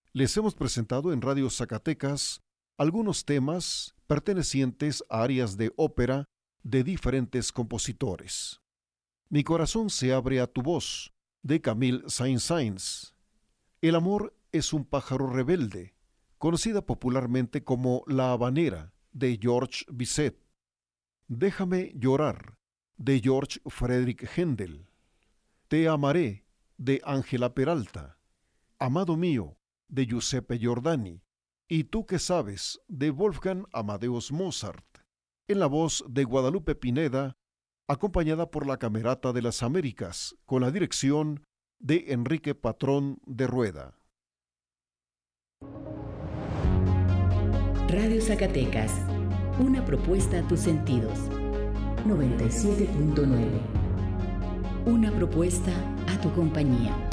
Les hemos presentado en Radio Zacatecas algunos temas pertenecientes a áreas de ópera de diferentes compositores. Mi corazón se abre a tu voz, de Camille Saint-Saëns. El amor es un pájaro rebelde, conocida popularmente como La Habanera, de Georges Bizet. Déjame llorar, de George Frederick Händel. Te amaré, de Ángela Peralta. Amado mío, de Giuseppe Giordani. Y tú que sabes, de Wolfgang Amadeus Mozart, en la voz de Guadalupe Pineda, acompañada por la Camerata de las Américas, con la dirección de Enrique Patrón de Rueda. Radio Zacatecas, una propuesta a tus sentidos. 97.9. Una propuesta a tu compañía.